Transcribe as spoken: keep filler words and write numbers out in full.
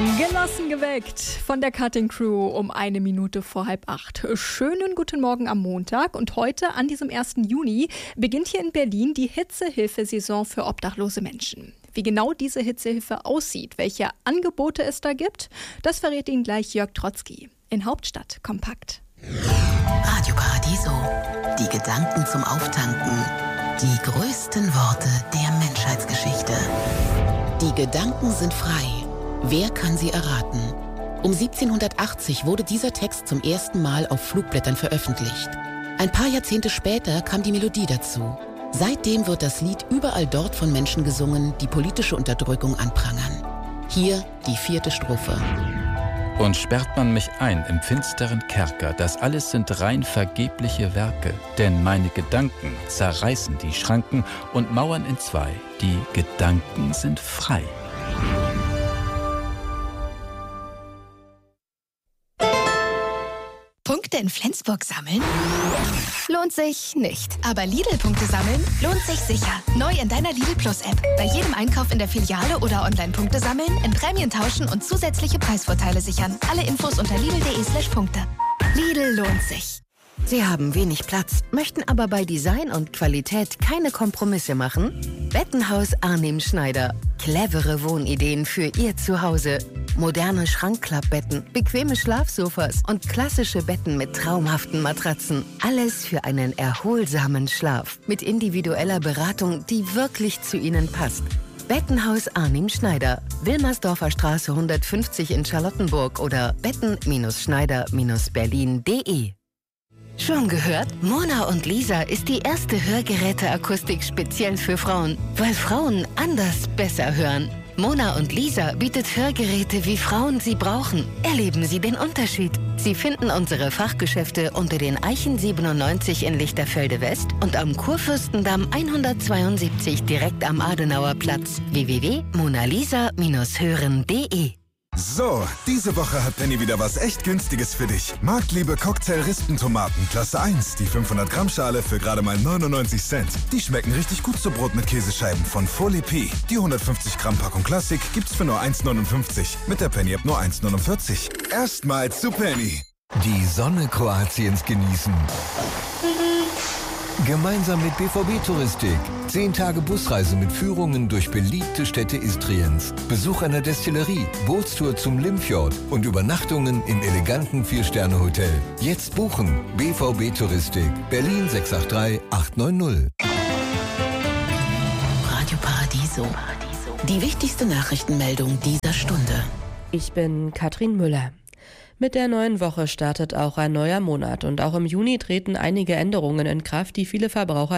Genossen geweckt von der Cutting Crew um eine Minute vor halb acht. Schönen guten Morgen am Montag und heute an diesem ersten Juni beginnt hier in Berlin die Hitzehilfesaison für obdachlose Menschen. Wie genau diese Hitzehilfe aussieht, welche Angebote es da gibt, das verrät Ihnen gleich Jörg Trotzki in Hauptstadt kompakt. Radio Paradiso, die Gedanken zum Auftanken, die größten Worte der Menschheitsgeschichte. Die Gedanken sind frei. Wer kann sie erraten? Um siebzehnhundertachtzig wurde dieser Text zum ersten Mal auf Flugblättern veröffentlicht. Ein paar Jahrzehnte später kam die Melodie dazu. Seitdem wird das Lied überall dort von Menschen gesungen, die politische Unterdrückung anprangern. Hier die vierte Strophe. Und sperrt man mich ein im finsteren Kerker, das alles sind rein vergebliche Werke. Denn meine Gedanken zerreißen die Schranken und Mauern in zwei. Die Gedanken sind frei. Punkte in Flensburg sammeln? Lohnt sich nicht. Aber Lidl-Punkte sammeln lohnt sich sicher. Neu in deiner Lidl Plus-App. Bei jedem Einkauf in der Filiale oder online Punkte sammeln, in Prämien tauschen und zusätzliche Preisvorteile sichern. Alle Infos unter lidl.de slash Punkte. Lidl lohnt sich. Sie haben wenig Platz, möchten aber bei Design und Qualität keine Kompromisse machen? Bettenhaus Arnim Schneider. Clevere Wohnideen für Ihr Zuhause. Moderne Schrankklappbetten, bequeme Schlafsofas und klassische Betten mit traumhaften Matratzen. Alles für einen erholsamen Schlaf. Mit individueller Beratung, die wirklich zu Ihnen passt. Bettenhaus Arnim Schneider. Wilmersdorfer Straße hundertfünfzig in Charlottenburg oder betten Schneider Berlin punkt de. Schon gehört? Mona und Lisa ist die erste Hörgeräteakustik speziell für Frauen, weil Frauen anders besser hören. Mona und Lisa bietet Hörgeräte, wie Frauen sie brauchen. Erleben Sie den Unterschied. Sie finden unsere Fachgeschäfte unter den Eichen siebenundneunzig in Lichterfelde West und am Kurfürstendamm hundertzweiundsiebzig direkt am Adenauer Platz. w w w punkt monalisa hören punkt de. So, diese Woche hat Penny wieder was echt Günstiges für dich. Marktliebe Cocktail-Rispentomaten, Klasse eins, die fünfhundert Gramm Schale für gerade mal neunundneunzig Cent. Die schmecken richtig gut zu Brot mit Käsescheiben von Folie P. Die hundertfünfzig Gramm Packung Klassik gibt's für nur eins neunundfünfzig. Mit der Penny-App nur eins neunundvierzig. Erstmal zu Penny. Die Sonne Kroatiens genießen. Gemeinsam mit B V B Touristik. Zehn Tage Busreise mit Führungen durch beliebte Städte Istriens. Besuch einer Destillerie, Bootstour zum Limfjord und Übernachtungen im eleganten Vier-Sterne-Hotel. Jetzt buchen. B V B Touristik. Berlin sechs acht drei acht neun null. Radio Paradiso. Die wichtigste Nachrichtenmeldung dieser Stunde. Ich bin Katrin Müller. Mit der neuen Woche startet auch ein neuer Monat und auch im Juni treten einige Änderungen in Kraft, die viele Verbraucher